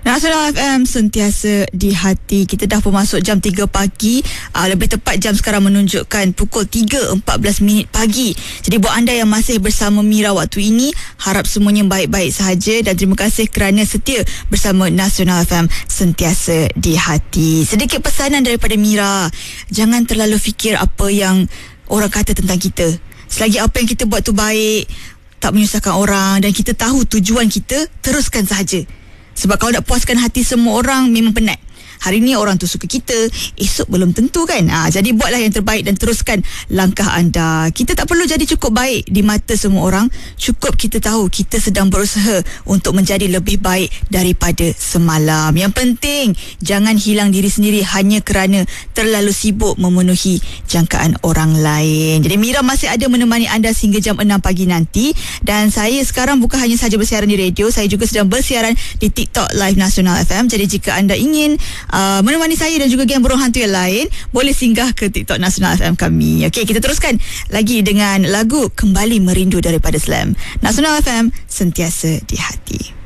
Nasional FM sentiasa di hati. Kita dah pun masuk jam 3 pagi. Lebih tepat jam sekarang menunjukkan pukul 3.14 pagi. Jadi buat anda yang masih bersama Mira waktu ini, harap semuanya baik-baik sahaja dan terima kasih kerana setia bersama Nasional FM sentiasa di hati. Sedikit pesanan daripada Mira. Jangan terlalu fikir apa yang orang kata tentang kita. Selagi apa yang kita buat tu baik, tak menyusahkan orang dan kita tahu tujuan kita, teruskan sahaja. Sebab kalau nak puaskan hati semua orang memang penat. Hari ni orang tu suka kita, esok belum tentu kan. Jadi buatlah yang terbaik dan teruskan langkah anda. Kita tak perlu jadi cukup baik di mata semua orang. Cukup kita tahu kita sedang berusaha untuk menjadi lebih baik daripada semalam. Yang penting jangan hilang diri sendiri hanya kerana terlalu sibuk memenuhi jangkaan orang lain. Jadi Mira masih ada menemani anda sehingga jam 6 pagi nanti. Dan saya sekarang bukan hanya sahaja bersiaran di radio, saya juga sedang bersiaran di TikTok Live Nasional FM. Jadi jika anda ingin menemani saya dan juga geng burung hantu yang lain, boleh singgah ke TikTok Nasional FM kami. Okey, kita teruskan lagi dengan lagu Kembali Merindu daripada Slam. Nasional FM sentiasa di hati.